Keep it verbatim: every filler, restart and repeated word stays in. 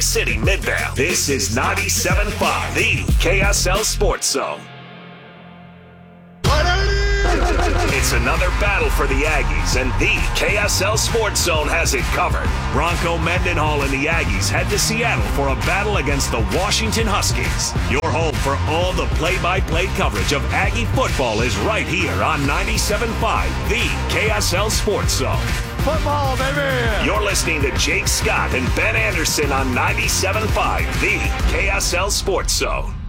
City Midvale. This is ninety-seven point five, the K S L Sports Zone. It's another battle for the Aggies, and the K S L Sports Zone has it covered. Bronco Mendenhall and the Aggies head to Seattle for a battle against the Washington Huskies. Your home for all the play-by-play coverage of Aggie football is right here on ninety-seven point five, the K S L Sports Zone. Football, baby! You're listening to Jake Scott and Ben Anderson on ninety-seven point five, the K S L Sports Zone.